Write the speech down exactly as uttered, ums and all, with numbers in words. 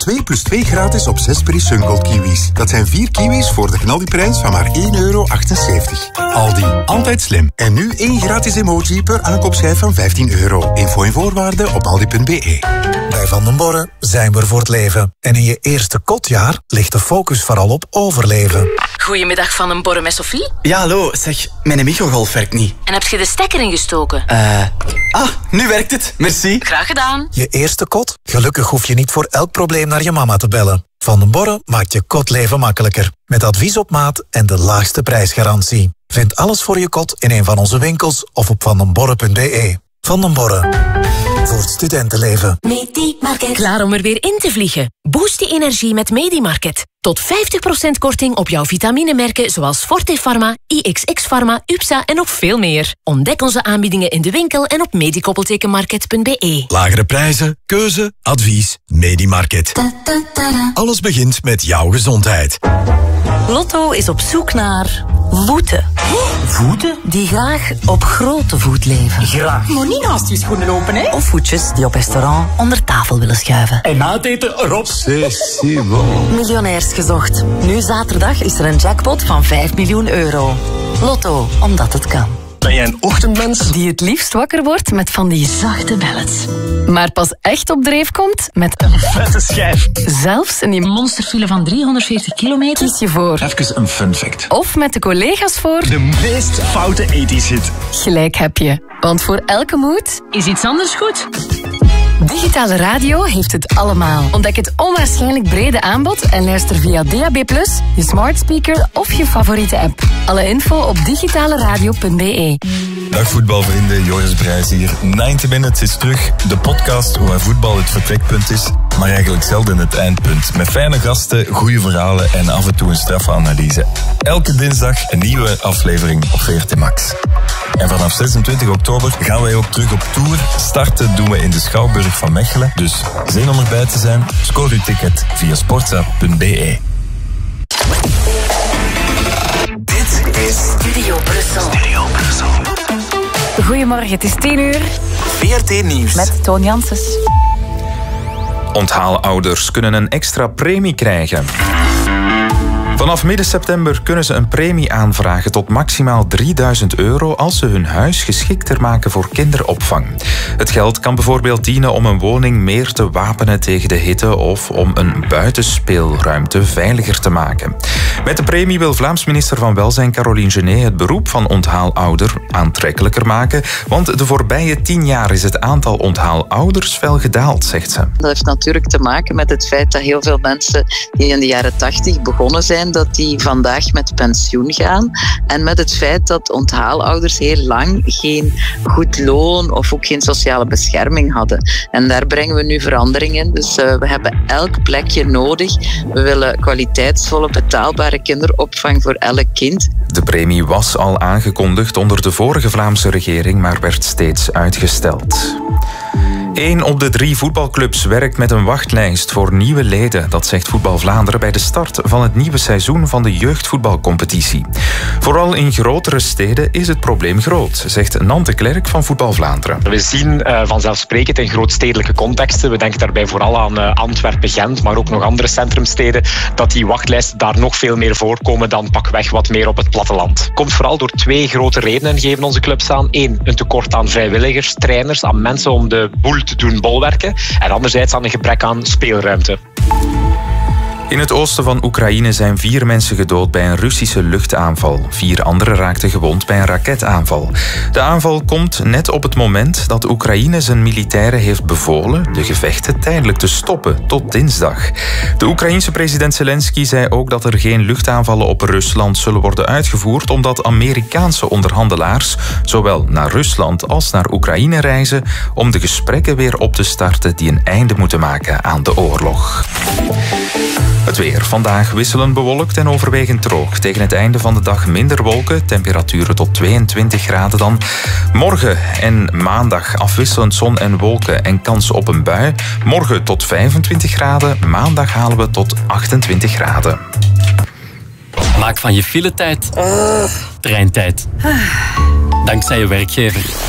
twee plus twee gratis op zes Peri Sungold kiwis. Dat zijn vier kiwis voor de knaldiprijs van maar één euro achtenzeventig. Aldi, altijd slim. En nu één gratis emoji per aankoopschijf van vijftien euro. Info en voorwaarden op aldi punt be. Bij Van den Borre zijn we er voor het leven. En in je eerste kotjaar ligt de focus vooral op overleven. Goedemiddag, Van den Borre met Sophie. Ja, hallo. Zeg, mijn microgolf werkt niet. En heb je de stekker ingestoken? Eh... Uh, ah, nu werkt het. Merci. Graag gedaan. Je eerste kot? Gelukkig hoef je niet voor elk probleem naar je mama te bellen. Van den Borre maakt je kotleven makkelijker. Met advies op maat en de laagste prijsgarantie. Vind alles voor je kot in een van onze winkels of op vandenborre punt be. Van den Borre. Voor het studentenleven. Medimarket. Klaar om er weer in te vliegen? Boost je energie met Medimarket. Tot vijftig procent korting op jouw vitaminemerken zoals Forte Pharma, I X X Pharma, U P S A en nog veel meer. Ontdek onze aanbiedingen in de winkel en op medikoppeltekenmarket punt be. Lagere prijzen, keuze, advies, Medimarket. Alles begint met jouw gezondheid. Lotto is op zoek naar voeten. Voeten? Die graag op grote voet leven. Graag. Maar niet naast je schoenen lopen, hè? Of voetjes die op restaurant onder tafel willen schuiven. En na het eten Rob. C'est si bon. Miljonairs gezocht. Nu zaterdag is er een jackpot van vijf miljoen euro. Lotto, omdat het kan. Ben jij een ochtendmens? Die het liefst wakker wordt met van die zachte ballads. Maar pas echt op dreef komt met een vette schijf. Zelfs in die monsterfile van driehonderdveertig kilometer. kies je voor. Even een fun fact. Of met de collega's voor. De meest foute ethisch hit. Gelijk heb je. Want voor elke moed is iets anders goed. Digitale radio heeft het allemaal. Ontdek het onwaarschijnlijk brede aanbod en luister via D A B plus, je smart speaker of je favoriete app. Alle info op digitaleradio punt be. Dag voetbalvrienden, Joris Brijs hier. negentig Minutes is terug, de podcast waar voetbal het vertrekpunt is, maar eigenlijk zelden het eindpunt. Met fijne gasten, goede verhalen en af en toe een straffe analyse. Elke dinsdag een nieuwe aflevering op V R T Max. En vanaf zesentwintig oktober gaan wij ook terug op tour. Starten doen we in de Schouwburg van Mechelen. Dus zin om erbij te zijn? Scoor uw ticket via sportza punt be. Dit is Studio Brussel. Studio Brussel. Goedemorgen, het is tien uur. V R T Nieuws. Met Toon Janssens. Onthaalouders kunnen een extra premie krijgen. Vanaf midden september kunnen ze een premie aanvragen tot maximaal drieduizend euro als ze hun huis geschikter maken voor kinderopvang. Het geld kan bijvoorbeeld dienen om een woning meer te wapenen tegen de hitte of om een buitenspeelruimte veiliger te maken. Met de premie wil Vlaams minister van Welzijn Caroline Genet het beroep van onthaalouder aantrekkelijker maken, want de voorbije tien jaar is het aantal onthaalouders fel gedaald, zegt ze. Dat heeft natuurlijk te maken met het feit dat heel veel mensen die in de jaren tachtig begonnen zijn, dat die vandaag met pensioen gaan. En met het feit dat onthaalouders heel lang geen goed loon of ook geen sociale bescherming hadden. En daar brengen we nu verandering in. Dus uh, we hebben elk plekje nodig. We willen kwaliteitsvolle, betaalbare kinderopvang voor elk kind. De premie was al aangekondigd onder de vorige Vlaamse regering, maar werd steeds uitgesteld. Eén op de drie voetbalclubs werkt met een wachtlijst voor nieuwe leden. Dat zegt Voetbal Vlaanderen bij de start van het nieuwe seizoen van de jeugdvoetbalcompetitie. Vooral in grotere steden is het probleem groot, zegt Nante Klerk van Voetbal Vlaanderen. We zien uh, vanzelfsprekend in grootstedelijke contexten, we denken daarbij vooral aan uh, Antwerpen, Gent, maar ook nog andere centrumsteden, dat die wachtlijsten daar nog veel meer voorkomen dan pakweg wat meer op het platteland. Komt vooral door twee grote redenen, geven onze clubs aan. Eén, een tekort aan vrijwilligers, trainers, aan mensen om de boel te doen bolwerken. En anderzijds aan een gebrek aan speelruimte. In het oosten van Oekraïne zijn vier mensen gedood bij een Russische luchtaanval. Vier anderen raakten gewond bij een raketaanval. De aanval komt net op het moment dat Oekraïne zijn militairen heeft bevolen de gevechten tijdelijk te stoppen tot dinsdag. De Oekraïense president Zelensky zei ook dat er geen luchtaanvallen op Rusland zullen worden uitgevoerd, omdat Amerikaanse onderhandelaars zowel naar Rusland als naar Oekraïne reizen om de gesprekken weer op te starten die een einde moeten maken aan de oorlog. Het weer. Vandaag wisselend bewolkt en overwegend droog. Tegen het einde van de dag minder wolken. Temperaturen tot tweeëntwintig graden dan. Morgen en maandag afwisselend zon en wolken en kans op een bui. Morgen tot vijfentwintig graden. Maandag halen we tot achtentwintig graden. Maak van je filetijd treintijd. Dankzij je werkgever.